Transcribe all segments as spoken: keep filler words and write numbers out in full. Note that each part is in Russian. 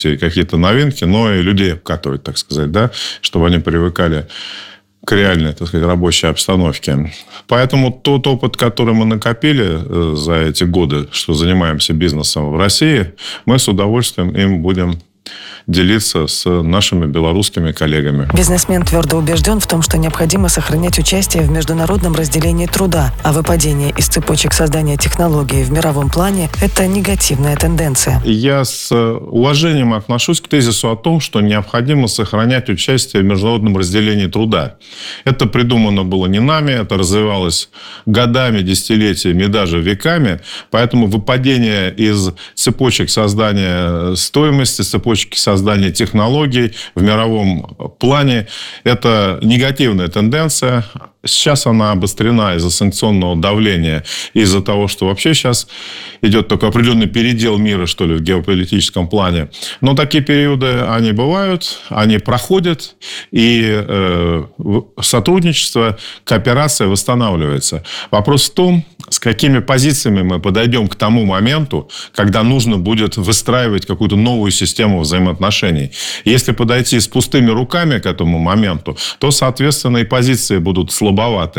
какие-то новинки, но и людей обкатывать, так сказать, да, чтобы они привыкали к реальной, так сказать, рабочей обстановке. Поэтому тот опыт, который мы накопили за эти годы, что занимаемся бизнесом в России, мы с удовольствием им будем делиться с нашими белорусскими коллегами. Бизнесмен твердо убежден в том, что необходимо сохранять участие в международном разделении труда, а выпадение из цепочек создания технологий в мировом плане – это негативная тенденция. Я с уважением отношусь к тезису о том, что необходимо сохранять участие в международном разделении труда. Это придумано было не нами, это развивалось годами, десятилетиями и даже веками, поэтому выпадение из цепочек создания стоимости, цепочки создания технологий в мировом плане – это негативная тенденция. Сейчас она обострена из-за санкционного давления, из-за того, что вообще сейчас идет такой определенный передел мира, что ли, в геополитическом плане. Но такие периоды, они бывают, они проходят, и э, сотрудничество, кооперация восстанавливается. Вопрос в том, с какими позициями мы подойдем к тому моменту, когда нужно будет выстраивать какую-то новую систему взаимоотношений. Если подойти с пустыми руками к этому моменту, то, соответственно, и позиции будут слабые.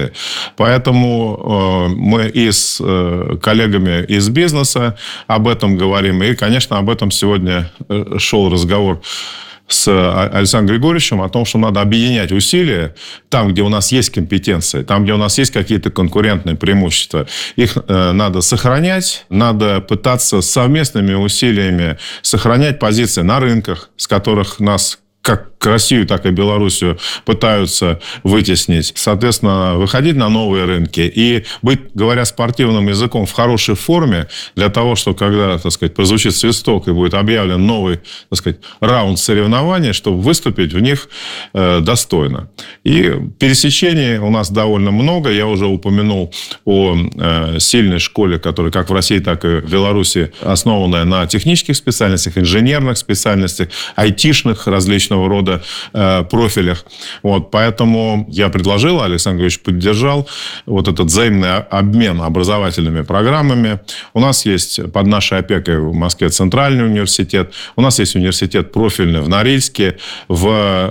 Поэтому э, мы и с э, коллегами из бизнеса об этом говорим. И, конечно, об этом сегодня шел разговор с Александром Григорьевичем о том, что надо объединять усилия там, где у нас есть компетенции, там, где у нас есть какие-то конкурентные преимущества. Их э, надо сохранять, надо пытаться совместными усилиями сохранять позиции на рынках, с которых нас как Россию, так и Белоруссию пытаются вытеснить. Соответственно, выходить на новые рынки и быть, говоря спортивным языком, в хорошей форме для того, что когда, так сказать, прозвучит свисток и будет объявлен новый, так сказать, раунд соревнований, чтобы выступить в них э, достойно. И пересечений у нас довольно много. Я уже упомянул о э, сильной школе, которая как в России, так и в Беларуси основанная на технических специальностях, инженерных специальностях, айтишных различного рода профилях. Вот, поэтому я предложил, Александр Григорьевич поддержал вот этот взаимный обмен образовательными программами. У нас есть под нашей опекой в Москве Центральный университет, у нас есть университет профильный в Норильске, в,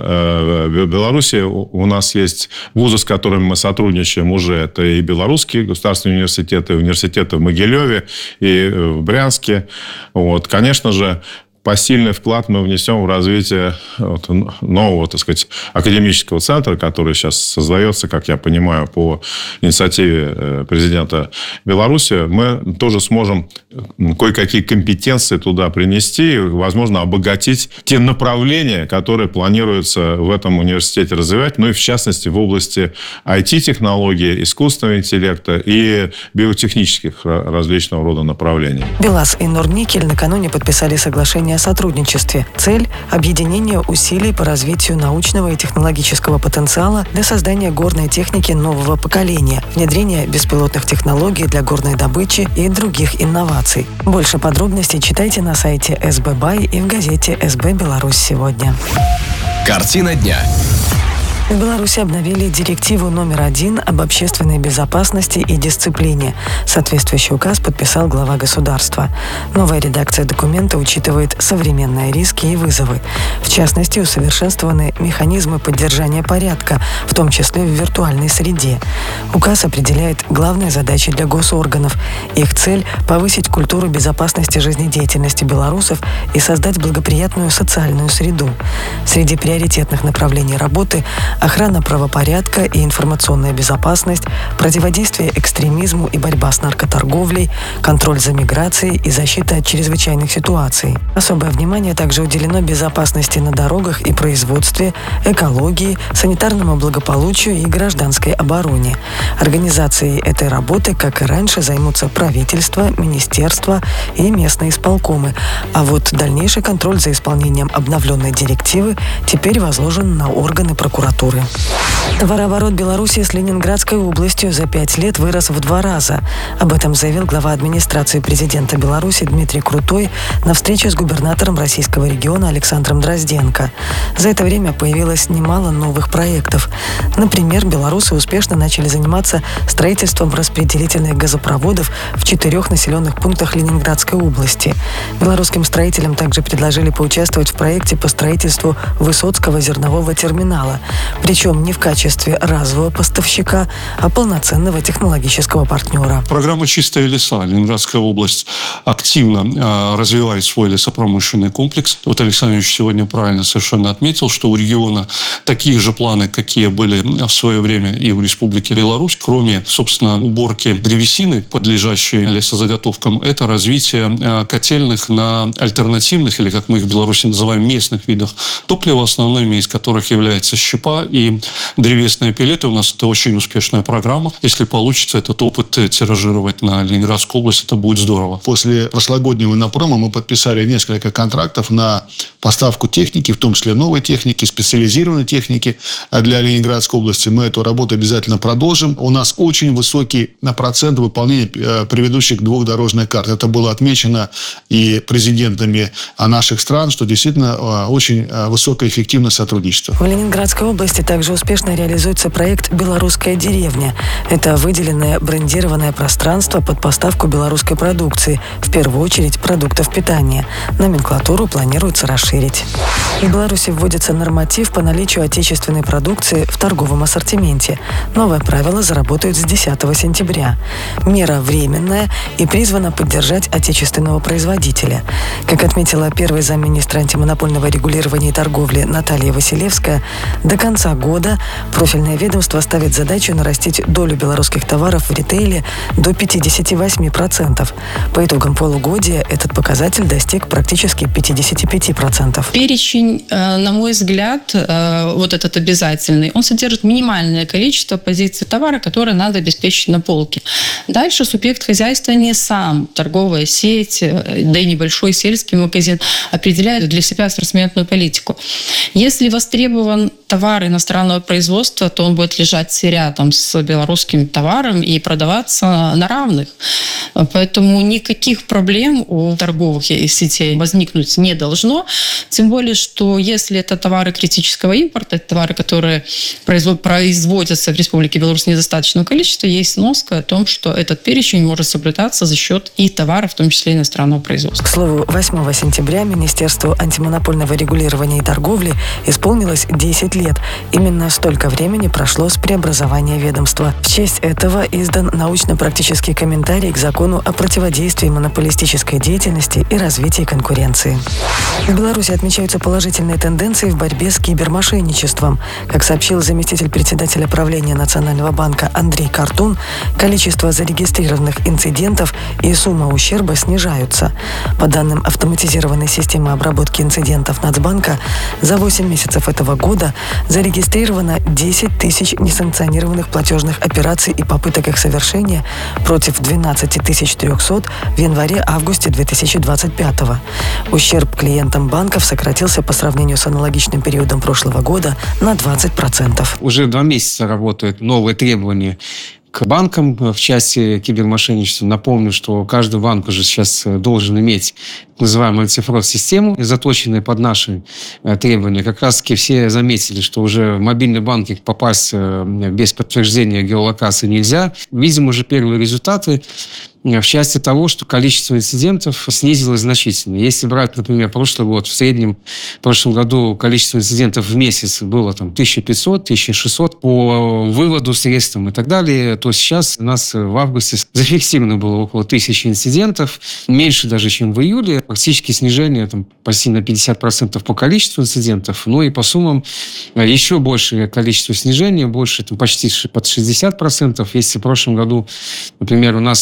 э, в Беларуси у нас есть вузы, с которыми мы сотрудничаем уже, это и белорусские государственные университеты, и университеты в Могилеве, и в Брянске. Вот, конечно же, посильный вклад мы внесем в развитие вот нового, так сказать, академического центра, который сейчас создается, как я понимаю, по инициативе президента Беларуси. Мы тоже сможем кое-какие компетенции туда принести и, возможно, обогатить те направления, которые планируется в этом университете развивать, ну и, в частности, в области ай ти-технологий, искусственного интеллекта и биотехнических различного рода направлений. БелАЗ и Норникель накануне подписали соглашение о сотрудничестве. Цель – объединение усилий по развитию научного и технологического потенциала для создания горной техники нового поколения, внедрения беспилотных технологий для горной добычи и других инноваций. Больше подробностей читайте на сайте эс бэ бай и в газете эс бэ Беларусь сегодня. Картина дня. В Беларуси обновили директиву номер один об общественной безопасности и дисциплине. Соответствующий указ подписал глава государства. Новая редакция документа учитывает современные риски и вызовы. В частности, усовершенствованы механизмы поддержания порядка, в том числе в виртуальной среде. Указ определяет главные задачи для госорганов. Их цель – повысить культуру безопасности жизнедеятельности белорусов и создать благоприятную социальную среду. Среди приоритетных направлений работы – охрана правопорядка и информационная безопасность, противодействие экстремизму и борьба с наркоторговлей, контроль за миграцией и защита от чрезвычайных ситуаций. Особое внимание также уделено безопасности на дорогах и производстве, экологии, санитарному благополучию и гражданской обороне. Организацией этой работы, как и раньше, займутся правительство, министерства и местные исполкомы. А вот дальнейший контроль за исполнением обновленной директивы теперь возложен на органы прокуратуры. Товарооборот Беларуси с Ленинградской областью за пять лет вырос в два раза. Об этом заявил глава администрации президента Беларуси Дмитрий Крутой на встрече с губернатором российского региона Александром Дрозденко. За это время появилось немало новых проектов. Например, белорусы успешно начали заниматься строительством распределительных газопроводов в четырех населенных пунктах Ленинградской области. Белорусским строителям также предложили поучаствовать в проекте по строительству Высоцкого зернового терминала. Причем не в качестве разового поставщика, а полноценного технологического партнера. Программа «Чистые леса». Ленинградская область активно э, развивает свой лесопромышленный комплекс. Вот Александр Ильич сегодня правильно совершенно отметил, что у региона такие же планы, какие были в свое время и в Республике Беларусь. Кроме, собственно, уборки древесины, подлежащей лесозаготовкам, это развитие э, котельных на альтернативных, или как мы их в Беларуси называем, местных видах топлива, основными из которых является щепа и древесные пелеты. У нас это очень успешная программа. Если получится этот опыт тиражировать на Ленинградскую область, это будет здорово. После прошлогоднего Иннопрома мы подписали несколько контрактов на поставку техники, в том числе новой техники, специализированной техники для Ленинградской области. Мы эту работу обязательно продолжим. У нас очень высокий процент выполнения предыдущих двух дорожных карт. Это было отмечено и президентами наших стран, что действительно очень высокое эффективное сотрудничество. В Ленинградской области также успешно реализуется проект «Белорусская деревня». Это выделенное брендированное пространство под поставку белорусской продукции, в первую очередь продуктов питания. Номенклатуру планируется расширить. В Беларуси вводится норматив по наличию отечественной продукции в торговом ассортименте. Новое правило заработает с десятого сентября. Мера временная и призвана поддержать отечественного производителя. Как отметила первый замминистра антимонопольного регулирования и торговли Наталья Василевская, до конца года профильное ведомство ставит задачу нарастить долю белорусских товаров в ритейле до пятьдесят восемь процентов. По итогам полугодия этот показатель достиг практически пятьдесят пять процентов. Перечень, на мой взгляд, вот этот обязательный, он содержит минимальное количество позиций товара, которые надо обеспечить на полке. Дальше субъект хозяйства не сам, торговая сеть, да и небольшой сельский магазин определяет для себя ассортиментную политику. Если востребован товар иностранного производства, то он будет лежать рядом с белорусским товаром и продаваться на равных. Поэтому никаких проблем у торговых сетей возникнуть не должно. Тем более, что если это товары критического импорта, это товары, которые производятся в Республике Беларусь в недостаточном количестве, есть сноска о том, что этот перечень может соблюдаться за счет и товаров, в том числе иностранного производства. К слову, восьмого сентября Министерству антимонопольного регулирования и торговли исполнилось десять лет. Именно столько времени прошло с преобразования ведомства. В честь этого издан научно-практический комментарий к закону о противодействии монополистической деятельности и развитии конкуренции. В Беларуси отмечаются положительные тенденции в борьбе с кибермошенничеством. Как сообщил заместитель председателя правления Национального банка Андрей Картун, количество зарегистрированных инцидентов и сумма ущерба снижаются. По данным автоматизированной системы обработки инцидентов Нацбанка, за восемь месяцев этого года зарегистрировано десять тысяч несанкционированных платежных операций и попыток их совершения против двенадцать тысяч триста в январе-августе две тысячи двадцать пятого. Ущерб клиентам банков сократился по сравнению с аналогичным периодом прошлого года на двадцать процентов. Уже два месяца работают новые требования к банкам в части кибермошенничества. Напомню, что каждый банк уже сейчас должен иметь так называемую цифровую-систему, заточенную под наши требования. Как раз-таки все заметили, что уже в мобильный банкинг попасть без подтверждения геолокации нельзя. Видим уже первые результаты в части того, что количество инцидентов снизилось значительно. Если брать, например, прошлый год, в среднем в прошлом году количество инцидентов в месяц было там тысяча пятьсот - тысяча шестьсот по выводу средств и так далее, то сейчас у нас в августе зафиксировано было около тысячи инцидентов, меньше даже, чем в июле, практически снижение там, почти на пятьдесят процентов по количеству инцидентов, ну и по суммам еще большее количество снижения, больше там, почти под шестьдесят процентов. Если в прошлом году, например, у нас в месяц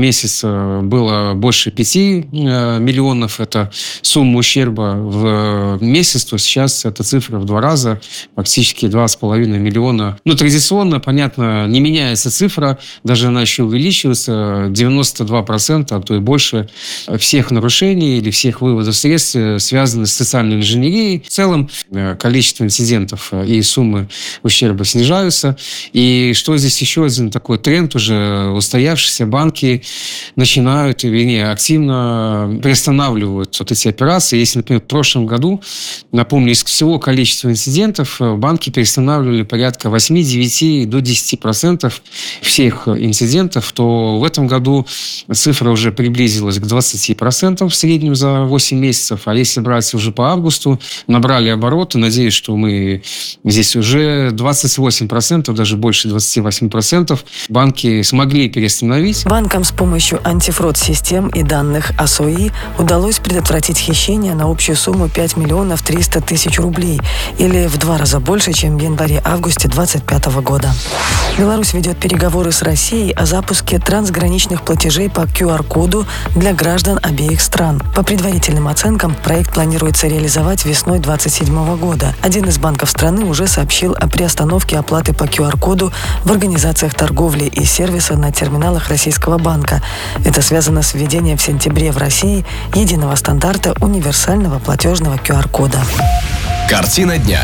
месяц было больше пяти миллионов. Это сумма ущерба в месяц, то сейчас эта цифра в два раза, фактически два с половиной миллиона. Ну, традиционно, понятно, не меняется цифра, даже она еще увеличивается. девяносто два процента, а то и больше всех нарушений или всех выводов средств связаны с социальной инженерией. В целом, количество инцидентов и суммы ущерба снижаются. И что здесь еще один такой тренд, уже устоявшиеся банки начинают, вернее, активно приостанавливают вот эти операции. Если, например, в прошлом году, напомню, из всего количества инцидентов банки перестанавливали порядка восемь-девять до десяти процентов всех инцидентов, то в этом году цифра уже приблизилась к двадцати процентам в среднем за восемь месяцев. А если брать уже по августу, набрали обороты. Надеюсь, что мы здесь уже двадцать восемь процентов, даже больше двадцати восьми процентов банки смогли перестановить. Банкам с помощью антифрод-систем и данных АСОИ удалось предотвратить хищение на общую сумму пять миллионов триста тысяч рублей, или в два раза больше, чем в январе-августе две тысячи двадцать пятого года. Беларусь ведет переговоры с Россией о запуске трансграничных платежей по ку ар коду для граждан обеих стран. По предварительным оценкам, проект планируется реализовать весной две тысячи двадцать седьмого года. Один из банков страны уже сообщил о приостановке оплаты по ку ар коду в организациях торговли и сервиса на терминалах российского банка. Это связано с введением в сентябре в России единого стандарта универсального платежного ку ар кода. Картина дня.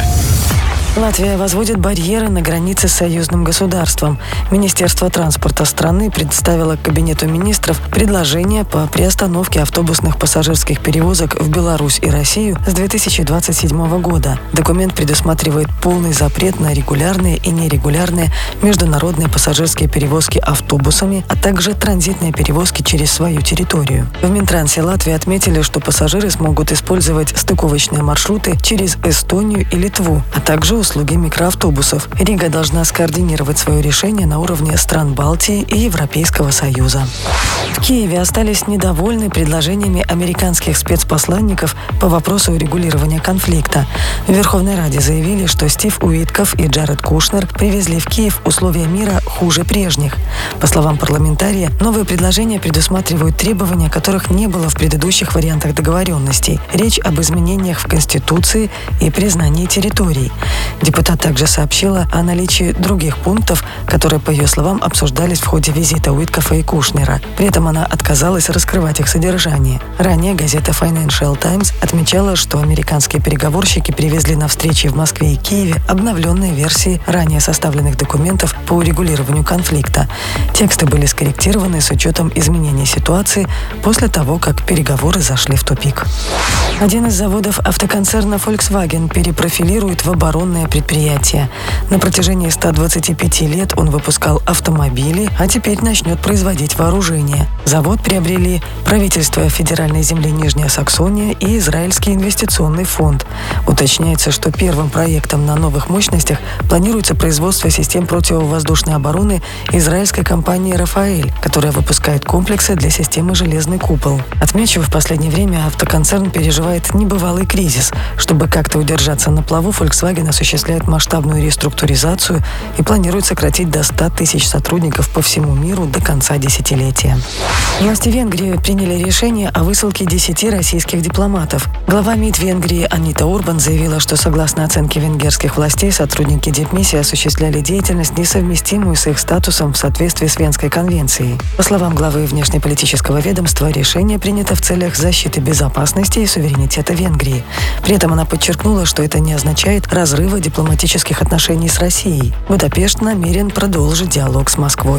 Латвия возводит барьеры на границе с союзным государством. Министерство транспорта страны представило Кабинету министров предложение по приостановке автобусных пассажирских перевозок в Беларусь и Россию с две тысячи двадцать седьмого года. Документ предусматривает полный запрет на регулярные и нерегулярные международные пассажирские перевозки автобусами, а также транзитные перевозки через свою территорию. В Минтрансе Латвии отметили, что пассажиры смогут использовать стыковочные маршруты через Эстонию и Литву, а также услуги микроавтобусов. Рига должна скоординировать свое решение на уровне стран Балтии и Европейского Союза. В Киеве остались недовольны предложениями американских спецпосланников по вопросу урегулирования конфликта. В Верховной Раде заявили, что Стив Уитков и Джаред Кушнер привезли в Киев условия мира хуже прежних. По словам парламентария, новые предложения предусматривают требования, которых не было в предыдущих вариантах договоренностей. Речь об изменениях в Конституции и признании территорий. Депутат также сообщила о наличии других пунктов, которые, по ее словам, обсуждались в ходе визита Уиткофа и Кушнера. При этом она отказалась раскрывать их содержание. Ранее газета Financial Times отмечала, что американские переговорщики привезли на встречи в Москве и Киеве обновленные версии ранее составленных документов по урегулированию конфликта. Тексты были скорректированы с учетом изменения ситуации после того, как переговоры зашли в тупик. Один из заводов автоконцерна Volkswagen перепрофилирует в оборонное предприятие. На протяжении ста двадцати пяти лет он выпускал автомобили, а теперь начнет производить вооружение. Завод приобрели правительство федеральной земли Нижняя Саксония и Израильский инвестиционный фонд. Уточняется, что первым проектом на новых мощностях планируется производство систем противовоздушной обороны израильской компании «Рафаэль», которая выпускает комплексы для системы «Железный купол». Отмечу, в последнее время автоконцерн переживает небывалый кризис. Чтобы как-то удержаться на плаву, Volkswagen осуществляет масштабную реструктуризацию и планирует сократить до ста тысяч сотрудников по всему миру до конца десятилетия. Власти Венгрии приняли решение о высылке десяти российских дипломатов. Глава МИД Венгрии Анита Урбан заявила, что согласно оценке венгерских властей, сотрудники дипмиссии осуществляли деятельность, несовместимую с их статусом в соответствии с Венской конвенцией. По словам главы внешнеполитического ведомства, решение принято в целях защиты безопасности и суверенитета Венгрии. При этом она подчеркнула, что это не означает разрыва дипломатических отношений с Россией. Будапешт намерен продолжить диалог с Москвой.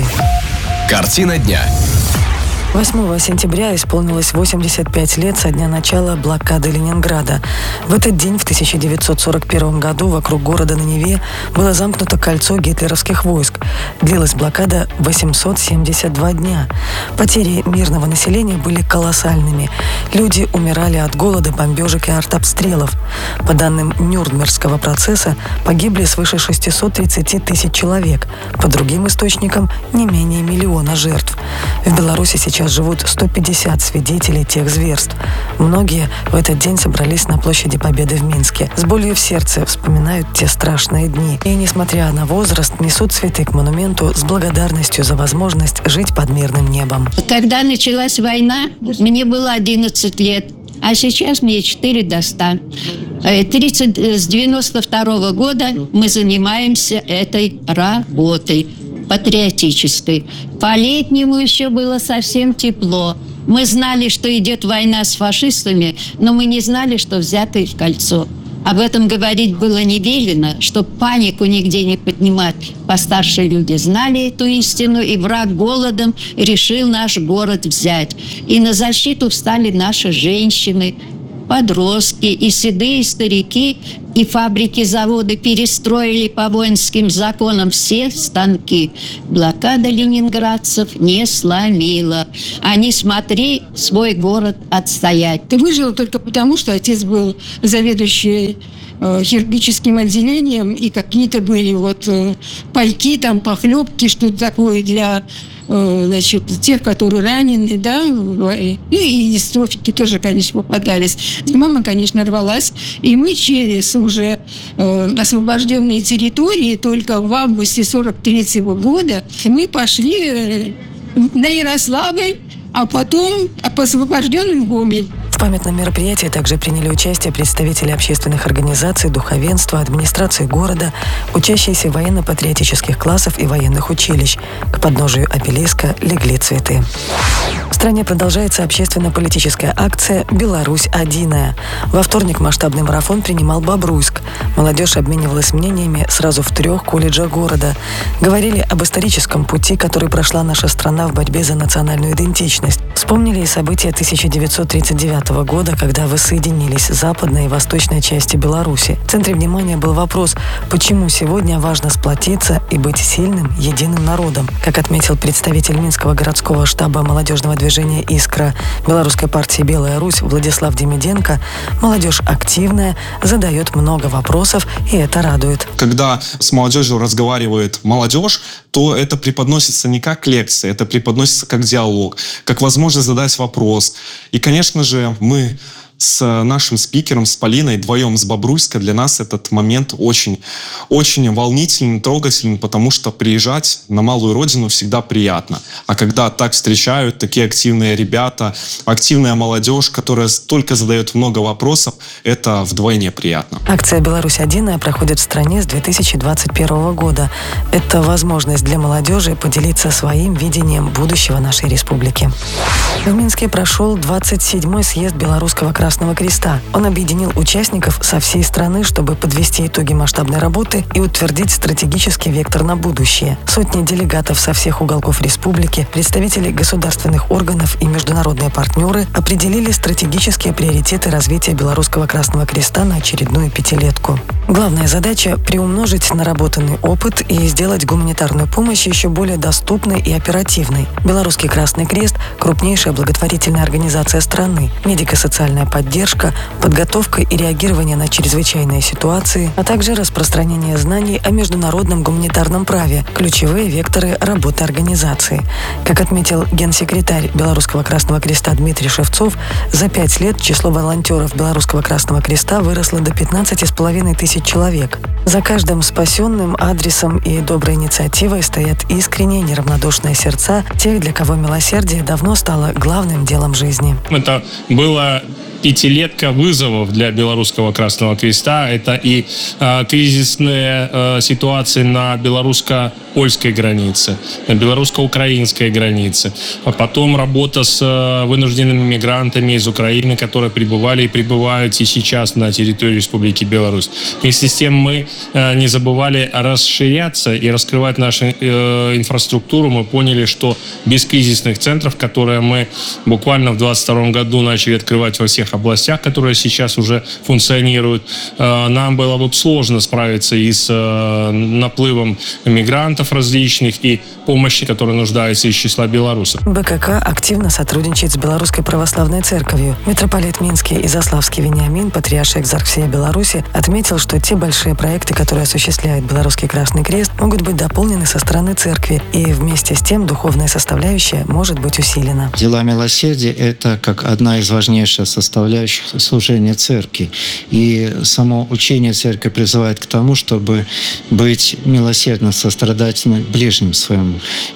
Картина дня. восьмого сентября исполнилось восемьдесят пять лет со дня начала блокады Ленинграда. В этот день, в тысяча девятьсот сорок первом году, вокруг города на Неве было замкнуто кольцо гитлеровских войск. Длилась блокада восемьсот семьдесят два дня. Потери мирного населения были колоссальными. Люди умирали от голода, бомбежек и артобстрелов. По данным Нюрнбергского процесса, погибли свыше шестисот тридцати тысяч человек. По другим источникам, не менее миллиона жертв. В Беларуси сейчас сейчас живут сто пятьдесят свидетелей тех зверств. Многие в этот день собрались на площади Победы в Минске. С болью в сердце вспоминают те страшные дни. И, несмотря на возраст, несут цветы к монументу с благодарностью за возможность жить под мирным небом. Когда началась война, мне было одиннадцать лет. А сейчас мне четыре до ста. тридцать, с девяносто второго года мы занимаемся этой работой патриотической. По-летнему еще было совсем тепло. Мы знали, что идет война с фашистами, но мы не знали, что взятые в кольцо. Об этом говорить было не велено, чтобы панику нигде не поднимать. Постаршие люди знали эту истину, и враг голодом решил наш город взять. И на защиту встали наши женщины, подростки и седые старики, и фабрики, заводы перестроили по воинским законам все станки. Блокада ленинградцев не сломила. Они, смотри, свой город отстоять. Ты выжил только потому, что отец был заведующий э, хирургическим отделением, и какие-то были вот э, пайки, там, похлебки, что-то такое для... значит, тех, которые ранены, да, и, и строфики тоже, конечно, попадались. И мама, конечно, рвалась, и мы через уже э, освобожденные территории только в августе сорок третьего года мы пошли на Ярославль, а потом по освобожденным Гомель. В памятном мероприятии также приняли участие представители общественных организаций, духовенства, администрации города, учащиеся военно-патриотических классов и военных училищ. К подножию обелиска легли цветы. В стране продолжается общественно-политическая акция «Беларусь-Одиная». Во вторник масштабный марафон принимал Бобруйск. Молодежь обменивалась мнениями сразу в трех колледжах города. Говорили об историческом пути, который прошла наша страна в борьбе за национальную идентичность. Вспомнили и события тысяча девятьсот тридцать девятого года, когда воссоединились западная и восточная части Беларуси. В центре внимания был вопрос, почему сегодня важно сплотиться и быть сильным, единым народом. Как отметил представитель Минского городского штаба молодежного движения «Искра» Белорусской партии «Белая Русь» Владислав Демиденко, молодежь активная, задает много вопросов, и это радует. Когда с молодежью разговаривает молодежь, то это преподносится не как лекция, это преподносится как диалог, как возможность задать вопрос. И, конечно же, мы с нашим спикером, с Полиной, вдвоем с Бобруйска, для нас этот момент очень, очень волнительный, трогательный, потому что приезжать на малую родину всегда приятно. А когда так встречают такие активные ребята, активная молодежь, которая только задает много вопросов, это вдвойне приятно. Акция «Беларусь-Одиная» проходит в стране с две тысячи двадцать первого года. Это возможность для молодежи поделиться своим видением будущего нашей республики. В Минске прошел двадцать седьмой съезд Белорусского Красного Креста. Он объединил участников со всей страны, чтобы подвести итоги масштабной работы и утвердить стратегический вектор на будущее. Сотни делегатов со всех уголков республики, представители государственных органов и международные партнеры определили стратегические приоритеты развития Белорусского Красного Креста на очередную пятилетку. Главная задача – приумножить наработанный опыт и сделать гуманитарную помощь еще более доступной и оперативной. Белорусский Красный Крест – крупнейшая благотворительная организация страны, медико-социальная поддержка, подготовка и реагирование на чрезвычайные ситуации, а также распространение знаний о международном гуманитарном праве – ключевые векторы работы организации. Как отметил генсекретарь Белорусского Красного Креста Дмитрий Шевцов, за пять лет число волонтеров Белорусского Красного Креста выросло до пятнадцати с половиной тысяч человек. За каждым спасенным адресом и доброй инициативой стоят искренние, неравнодушные сердца тех, для кого милосердие давно стало главным делом жизни. Это было пятилетка вызовов для Белорусского Красного Креста. Это и э, кризисные э, ситуации на белорусско-польской границе, на белорусско-украинской границе. А потом работа с э, вынужденными мигрантами из Украины, которые прибывали и прибывают и сейчас на территории Республики Беларусь. Вместе с тем мы э, не забывали расширяться и раскрывать нашу э, инфраструктуру. Мы поняли, что без кризисных центров, которые мы буквально в двадцать втором году начали открывать во всех областях, которые сейчас уже функционируют, нам было бы сложно справиться и с наплывом мигрантов различных, и помощи, которая нуждается из числа белорусов. БКК активно сотрудничает с Белорусской православной церковью. Митрополит Минский Изяславский Вениамин, патриарший экзарх всей Беларуси, отметил, что те большие проекты, которые осуществляет Белорусский Красный Крест, могут быть дополнены со стороны церкви, и вместе с тем духовная составляющая может быть усилена. Дела милосердия – это как одна из важнейших составляющих служения церкви. И само учение церкви призывает к тому, чтобы быть милосердно сострадательным ближним своему.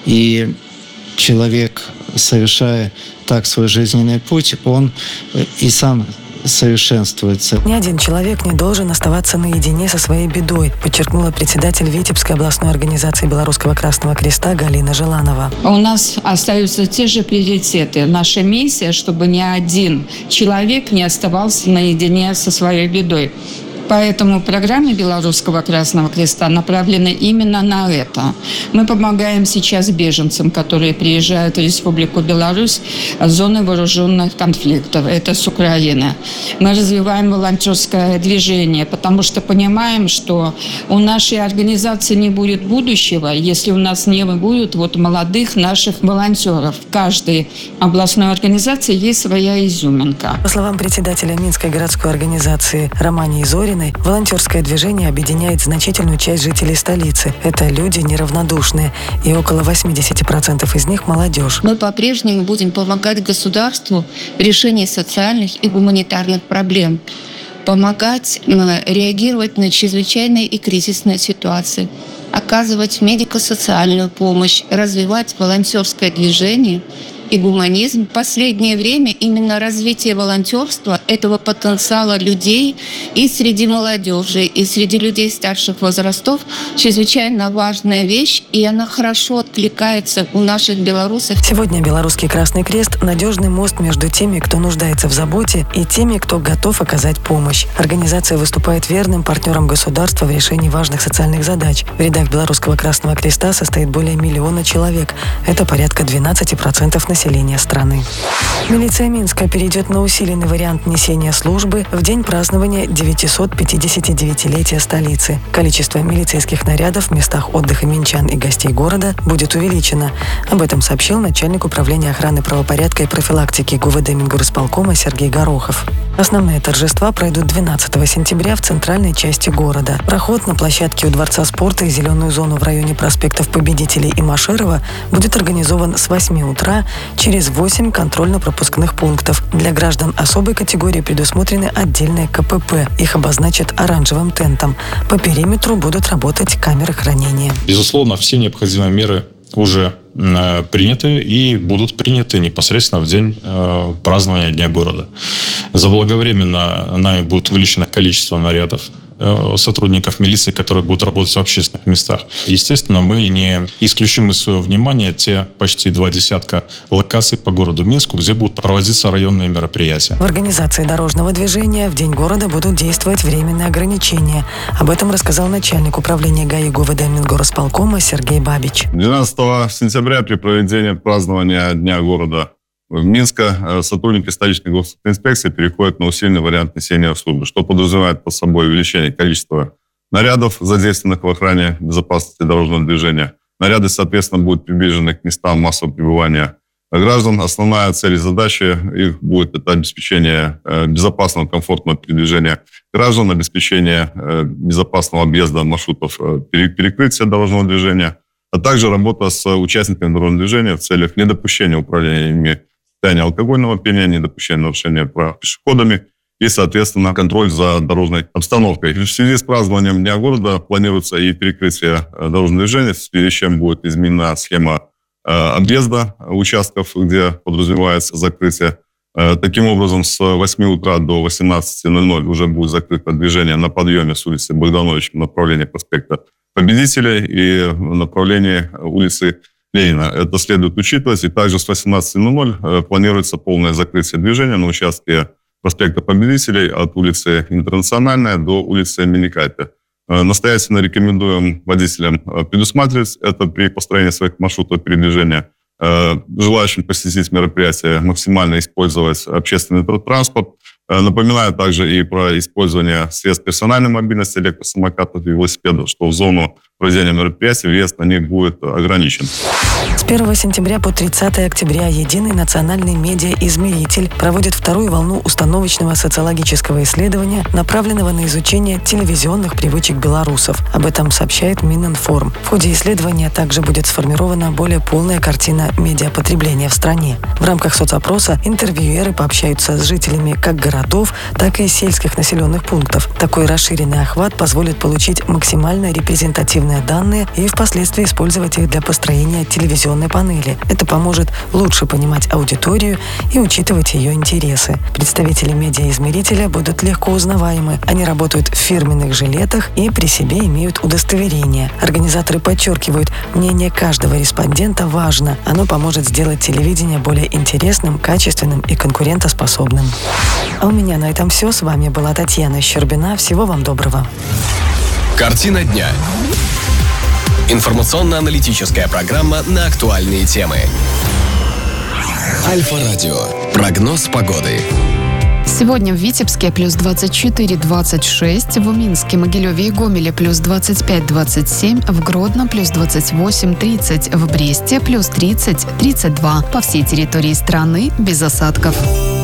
И человек, совершая так свой жизненный путь, он и сам совершенствуется. Ни один человек не должен оставаться наедине со своей бедой, подчеркнула председатель Витебской областной организации Белорусского Красного Креста Галина Желанова. У нас остаются те же приоритеты. Наша миссия, чтобы ни один человек не оставался наедине со своей бедой. Поэтому программы Белорусского Красного Креста направлены именно на это. Мы помогаем сейчас беженцам, которые приезжают в Республику Беларусь с зоны вооруженных конфликтов. Это с Украины. Мы развиваем волонтерское движение, потому что понимаем, что у нашей организации не будет будущего, если у нас не будет вот молодых наших волонтеров. В каждой областной организации есть своя изюминка. По словам председателя Минской городской организации Романии Зориной, волонтерское движение объединяет значительную часть жителей столицы. Это люди неравнодушные, и около восемьдесят процентов из них молодежь. Мы по-прежнему будем помогать государству в решении социальных и гуманитарных проблем, помогать реагировать на чрезвычайные и кризисные ситуации, оказывать медико-социальную помощь, развивать волонтерское движение и гуманизм. В последнее время именно развитие волонтерства, этого потенциала людей и среди молодежи, и среди людей старших возрастов чрезвычайно важная вещь, и она хорошо откликается у наших белорусов. Сегодня Белорусский Красный Крест – надежный мост между теми, кто нуждается в заботе, и теми, кто готов оказать помощь. Организация выступает верным партнером государства в решении важных социальных задач. В рядах Белорусского Красного Креста состоит более миллиона человек. Это порядка двенадцать процентов населения. населения страны. Милиция Минска перейдет на усиленный вариант несения службы в день празднования девятисот-пятидесятидевятилетия столицы. Количество милицейских нарядов в местах отдыха минчан и гостей города будет увеличено. Об этом сообщил начальник управления охраны правопорядка и профилактики ГУВД Мингорисполкома Сергей Горохов. Основные торжества пройдут двенадцатого сентября в центральной части города. Проход на площадке у Дворца спорта и зеленую зону в районе проспектов Победителей и Машерова будет организован с восьми утра через восемь контрольно-пропускных пунктов. Для граждан особой категории предусмотрены отдельные ка пэ пэ. Их обозначат оранжевым тентом. По периметру будут работать камеры хранения. Безусловно, все необходимые меры уже э, приняты и будут приняты непосредственно в день э, празднования Дня города. Заблаговременно нами будет увеличено количество нарядов э, сотрудников милиции, которые будут работать в общественных местах. Естественно, мы не исключим из своего внимания те почти два десятка локаций по городу Минску, где будут проводиться районные мероприятия. В организации дорожного движения в День города будут действовать временные ограничения. Об этом рассказал начальник управления ГАИ ГУВД Мингорисполкома Сергей Бабич. двенадцатого сентября при проведении празднования Дня города в Минска сотрудники столичной госинспекции переходят на усиленный вариант несения службы, что подразумевает под собой увеличение количества нарядов, задействованных в охране безопасности дорожного движения. Наряды, соответственно, будут приближены к местам массового пребывания граждан. Основная цель и задача их будет это обеспечение безопасного, комфортного передвижения граждан, обеспечение безопасного объезда маршрутов перекрытия дорожного движения, а также работа с участниками дорожного движения в целях недопущения управления ими состояния алкогольного опьянения, недопущения нарушения прав пешеходами и, соответственно, контроль за дорожной обстановкой. В связи с празднованием Дня города планируется и перекрытие дорожного движения, в связи с чем будет изменена схема объезда участков, где подразумевается закрытие. Таким образом, с восьми утра до восемнадцати ноль-ноль уже будет закрыто движение на подъеме с улицы Богдановича в направлении проспекта Победителей и в направлении улицы Ленина. Это следует учитывать. И также с восемнадцати ноль-ноль планируется полное закрытие движения на участке проспекта Победителей от улицы Интернациональная до улицы Миникапи. Настоятельно рекомендуем водителям предусматривать это при построении своих маршрутов передвижения. Желающим посетить мероприятие максимально использовать общественный транспорт. Напоминаю также и про использование средств персональной мобильности, электросамокатов и велосипедов, что в зону проведения мероприятий въезд на них будет ограничен. С первого сентября по тридцатое октября Единый национальный медиаизмеритель проводит вторую волну установочного социологического исследования, направленного на изучение телевизионных привычек белорусов. Об этом сообщает Мининформ. В ходе исследования также будет сформирована более полная картина медиапотребления в стране. В рамках соцопроса интервьюеры пообщаются с жителями как городов, так и сельских населенных пунктов. Такой расширенный охват позволит получить максимально репрезентативные данные и впоследствии использовать их для построения телевизионной панели. Это поможет лучше понимать аудиторию и учитывать ее интересы. Представители медиаизмерителя будут легко узнаваемы. Они работают в фирменных жилетах и при себе имеют удостоверение. Организаторы подчеркивают, мнение каждого респондента важно. Оно поможет сделать телевидение более интересным, качественным и конкурентоспособным. А у меня на этом все. С вами была Татьяна Щербина. Всего вам доброго. Картина дня. Информационно-аналитическая программа на актуальные темы. Альфа-радио. Прогноз погоды. Сегодня в Витебске плюс двадцать четыре - двадцать шесть, в Минске, Могилеве и Гомеле плюс двадцать пять - двадцать семь, в Гродно плюс двадцать восемь - тридцать, в Бресте плюс тридцать - тридцать два. По всей территории страны без осадков.